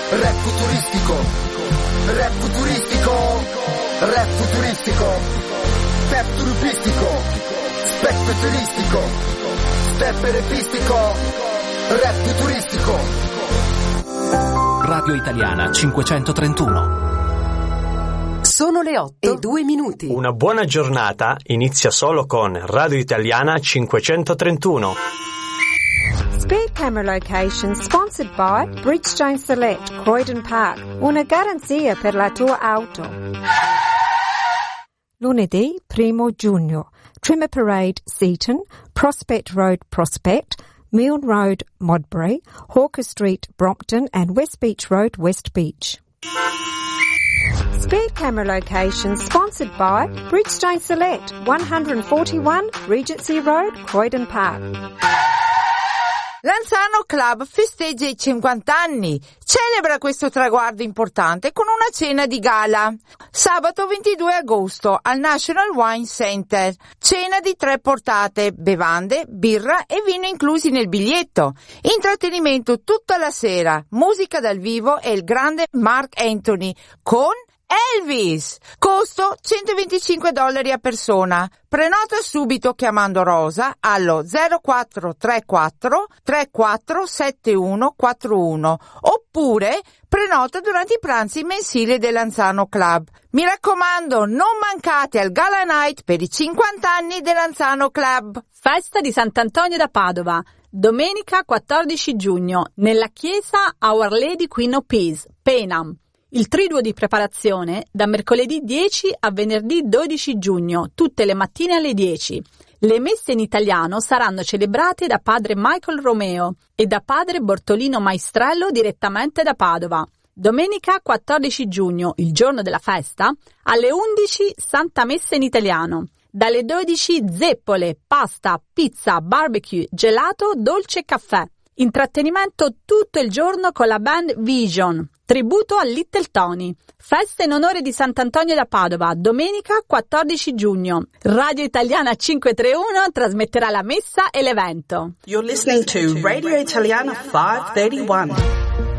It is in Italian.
Rap futuristico, rap futuristico, rap futuristico, step turupistico, spectatoristico, step erepistico, rap futuristico. Radio Italiana 531. Sono le 8:02. Una buona giornata inizia solo con Radio Italiana 531. Speed Camera Location sponsored by Bridgestone Select, Croydon Park. Una garanzia per la tua auto. Lunedì 1 giugno. Trimmer Parade Seaton, Prospect Road Prospect, Milne Road Modbury, Hawker Street Brompton and West Beach Road West Beach. Speed Camera Location sponsored by Bridgestone Select, 141 Regency Road, Croydon Park. Lanzano Club festeggia i 50 anni. Celebra questo traguardo importante con una cena di gala. Sabato 22 agosto al National Wine Center. Cena di 3 portate, bevande, birra e vino inclusi nel biglietto. Intrattenimento tutta la sera, musica dal vivo e il grande Mark Anthony con Elvis. Costo $125 a persona. Prenota subito chiamando Rosa allo 0434 347141 oppure prenota durante i pranzi mensili dell'Anzano Club. Mi raccomando, non mancate al Gala Night per i 50 anni dell'Anzano Club. Festa di Sant'Antonio da Padova. Domenica 14 giugno nella chiesa Our Lady Queen of Peace, Penam. Il triduo di preparazione da mercoledì 10 a venerdì 12 giugno, tutte le mattine alle 10. Le messe in italiano saranno celebrate da padre Michael Romeo e da padre Bortolino Maestrello direttamente da Padova. Domenica 14 giugno, il giorno della festa, alle 11 Santa Messa in italiano. Dalle 12 zeppole, pasta, pizza, barbecue, gelato, dolce e caffè. Intrattenimento tutto il giorno con la band Vision. Tributo a Little Tony. Festa in onore di Sant'Antonio da Padova, domenica 14 giugno. Radio Italiana 531 trasmetterà la messa e l'evento. You're listening to Radio Italiana 531.